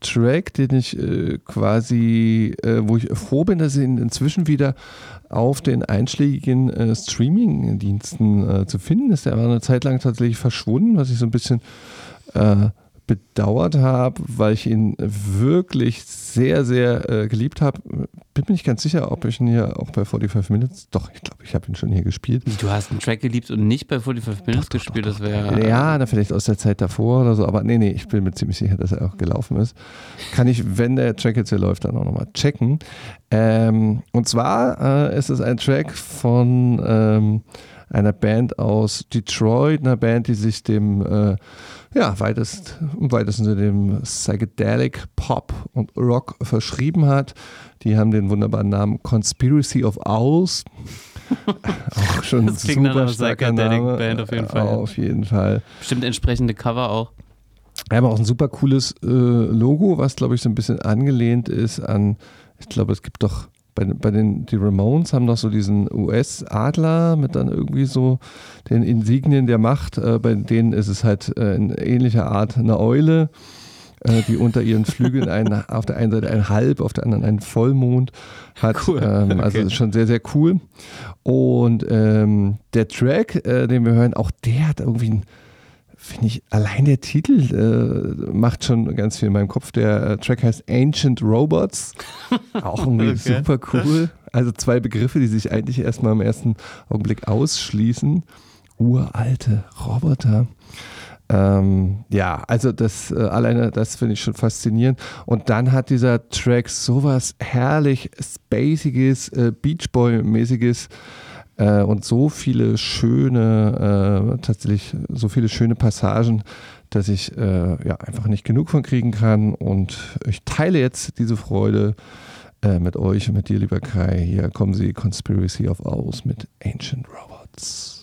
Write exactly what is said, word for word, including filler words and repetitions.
Track, den ich äh, quasi, äh, wo ich froh bin, dass ich ihn inzwischen wieder auf den einschlägigen äh, Streaming-Diensten äh, zu finden ist. Der war eine Zeit lang tatsächlich verschwunden, was ich so ein bisschen äh, bedauert habe, weil ich ihn wirklich sehr, sehr äh, geliebt habe. Bin mir nicht ganz sicher, ob ich ihn hier auch bei forty-five Minutes, doch, ich glaube, ich habe ihn schon hier gespielt. Du hast einen Track geliebt und nicht bei forty-five Minutes doch, gespielt, doch, doch, das wäre... Ja, na, vielleicht aus der Zeit davor oder so, aber nee, nee, ich bin mir ziemlich sicher, dass er auch gelaufen ist. Kann ich, wenn der Track jetzt hier läuft, dann auch nochmal checken. Ähm, und zwar äh, ist es ein Track von ähm, einer Band aus Detroit, einer Band, die sich dem äh, ja, weitest, im weitesten Sinne dem Psychedelic Pop und Rock verschrieben hat. Die haben den wunderbaren Namen Conspiracy of Owls. Auch schon das klingt super nach einer starker Psychedelic Name. Band auf jeden Fall. Auf jeden Fall. Bestimmt entsprechende Cover auch. Wir haben auch ein super cooles äh, Logo, was glaube ich so ein bisschen angelehnt ist an, ich glaube es gibt doch Bei, bei den die Ramones haben doch so diesen U S-Adler mit dann irgendwie so den Insignien der Macht. Äh, bei denen ist es halt äh, in ähnlicher Art eine Eule, äh, die unter ihren Flügeln einen, auf der einen Seite ein Halb, auf der anderen einen Vollmond hat. Cool. Ähm, also Okay. schon sehr, sehr cool. Und ähm, der Track, äh, den wir hören, auch der hat irgendwie ein finde ich, allein der Titel äh, macht schon ganz viel in meinem Kopf. Der äh, Track heißt Ancient Robots. Auch irgendwie Okay. super cool. Also zwei Begriffe, die sich eigentlich erstmal im ersten Augenblick ausschließen. Uralte Roboter. Ähm, ja, also das äh, alleine, das finde ich schon faszinierend. Und dann hat dieser Track sowas herrlich Spaciges, äh, Beach Boy-mäßiges Äh, und so viele schöne, äh, tatsächlich so viele schöne Passagen, dass ich äh, ja, einfach nicht genug von kriegen kann. Und ich teile jetzt diese Freude äh, mit euch und mit dir, lieber Kai. Hier kommen sie, Conspiracy of Owls mit Ancient Robots.